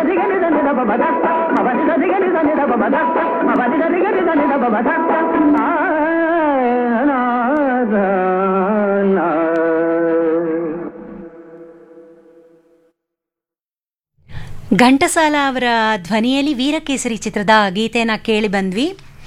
ಘಂಟಸಾಲ ಅವರ ಧ್ವನಿಯಲ್ಲಿ ವೀರಕೇಸರಿ ಚಿತ್ರದ ಗೀತೆಯನ್ನು ಕೇಳಿ ಬಂದ್ವಿ.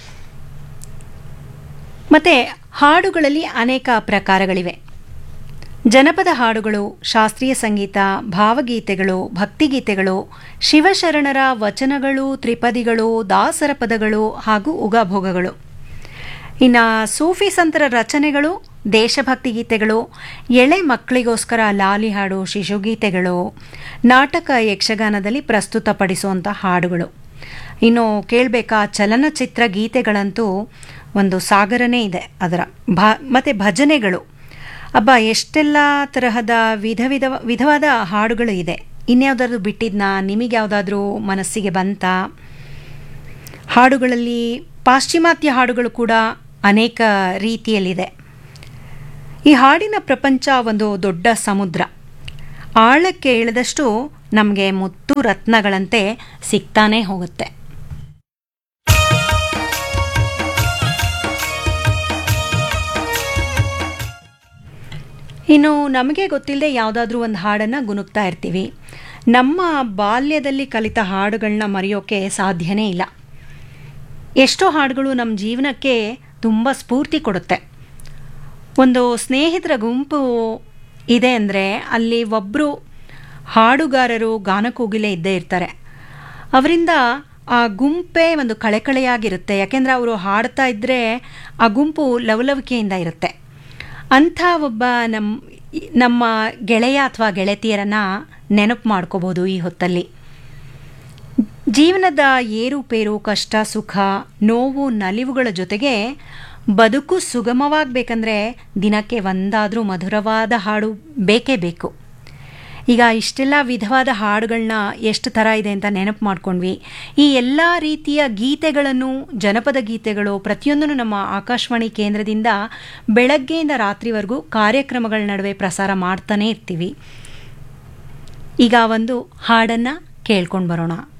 ಮತ್ತೆ ಹಾಡುಗಳಲ್ಲಿ ಅನೇಕ ಪ್ರಕಾರಗಳಿವೆ. ಜನಪದ ಹಾಡುಗಳು, ಶಾಸ್ತ್ರೀಯ ಸಂಗೀತ, ಭಾವಗೀತೆಗಳು, ಭಕ್ತಿಗೀತೆಗಳು, ಶಿವಶರಣರ ವಚನಗಳು, ತ್ರಿಪದಿಗಳು, ದಾಸರ ಪದಗಳು ಹಾಗೂ ಉಗಾಭೋಗಗಳು. ಇನ್ನು ಸೂಫಿ ಸಂತರ ರಚನೆಗಳು, ದೇಶಭಕ್ತಿ ಗೀತೆಗಳು, ಎಳೆ ಮಕ್ಕಳಿಗೋಸ್ಕರ ಲಾಲಿ ಹಾಡು, ಶಿಶುಗೀತೆಗಳು, ನಾಟಕ ಯಕ್ಷಗಾನದಲ್ಲಿ ಪ್ರಸ್ತುತಪಡಿಸುವಂಥ ಹಾಡುಗಳು. ಇನ್ನು ಕೇಳಬೇಕಾ ಚಲನಚಿತ್ರ ಗೀತೆಗಳಂತೂ ಒಂದು ಸಾಗರನೇ ಇದೆ ಅದರ. ಮತ್ತು ಭಜನೆಗಳು, ಎಷ್ಟೆಲ್ಲ ತರಹದ ವಿಧವಾದ ಹಾಡುಗಳು ಇದೆ. ಇನ್ಯಾವುದಾದ್ರೂ ಬಿಟ್ಟಿದ್ನಾ? ನಿಮಗೆ ಯಾವುದಾದ್ರೂ ಮನಸ್ಸಿಗೆ ಬಂತ? ಹಾಡುಗಳಲ್ಲಿ ಪಾಶ್ಚಿಮಾತ್ಯ ಹಾಡುಗಳು ಕೂಡ ಅನೇಕ ರೀತಿಯಲ್ಲಿದೆ. ಈ ಹಾಡಿನ ಪ್ರಪಂಚ ಒಂದು ದೊಡ್ಡ ಸಮುದ್ರ. ಆಳಕ್ಕೆ ಇಳಿದಷ್ಟು ನಮಗೆ ಮುತ್ತು ರತ್ನಗಳಂತೆ ಸಿಗ್ತಾನೇ ಹೋಗುತ್ತೆ. ಇನ್ನು ನಮಗೆ ಗೊತ್ತಿಲ್ಲದೆ ಯಾವುದಾದ್ರೂ ಒಂದು ಹಾಡನ್ನು ಗುನುಗ್ತಾ ಇರ್ತೀವಿ. ನಮ್ಮ ಬಾಲ್ಯದಲ್ಲಿ ಕಲಿತ ಹಾಡುಗಳನ್ನ ಮರೆಯೋಕ್ಕೆ ಸಾಧ್ಯನೇ ಇಲ್ಲ. ಎಷ್ಟೋ ಹಾಡುಗಳು ನಮ್ಮ ಜೀವನಕ್ಕೆ ತುಂಬ ಸ್ಫೂರ್ತಿ ಕೊಡುತ್ತೆ. ಒಂದು ಸ್ನೇಹಿತರ ಗುಂಪು ಇದೆ ಅಂದರೆ ಅಲ್ಲಿ ಒಬ್ಬರು ಹಾಡುಗಾರರು, ಗಾನಕೋಗಿಲೆ ಇದ್ದೇ ಇರ್ತಾರೆ. ಅವರಿಂದ ಆ ಗುಂಪೇ ಒಂದು ಕಳೆಕಳೆಯಾಗಿರುತ್ತೆ. ಯಾಕೆಂದರೆ ಅವರು ಹಾಡ್ತಾ ಇದ್ದರೆ ಆ ಗುಂಪು ಲವಲವಿಕೆಯಿಂದ ಇರುತ್ತೆ. ಅಂಥ ಒಬ್ಬ ನಮ್ಮ ಗೆಳೆಯ ಅಥವಾ ಗೆಳತಿಯರನ್ನು ನೆನಪು ಮಾಡ್ಕೋಬೋದು ಈ ಹೊತ್ತಲ್ಲಿ. ಜೀವನದ ಏರುಪೇರು, ಕಷ್ಟ ಸುಖ, ನೋವು ನಲಿವುಗಳ ಜೊತೆಗೆ ಬದುಕು ಸುಗಮವಾಗಬೇಕಂದ್ರೆ ದಿನಕ್ಕೆ ಒಂದಾದರೂ ಮಧುರವಾದ ಹಾಡು ಬೇಕೇ ಬೇಕು. ಈಗ ಇಷ್ಟೆಲ್ಲ ವಿಧವಾದ ಹಾಡುಗಳನ್ನ ಎಷ್ಟು ಥರ ಇದೆ ಅಂತ ನೆನಪು ಮಾಡ್ಕೊಂಡ್ವಿ. ಈ ಎಲ್ಲ ರೀತಿಯ ಗೀತೆಗಳನ್ನು, ಜನಪದ ಗೀತೆಗಳು ಪ್ರತಿಯೊಂದನ್ನು ನಮ್ಮ ಆಕಾಶವಾಣಿ ಕೇಂದ್ರದಿಂದ ಬೆಳಗ್ಗೆಯಿಂದ ರಾತ್ರಿವರೆಗೂ ಕಾರ್ಯಕ್ರಮಗಳ ನಡುವೆ ಪ್ರಸಾರ ಮಾಡ್ತಾನೇ ಇರ್ತೀವಿ. ಈಗ ಒಂದು ಹಾಡನ್ನು ಕೇಳ್ಕೊಂಡು ಬರೋಣ.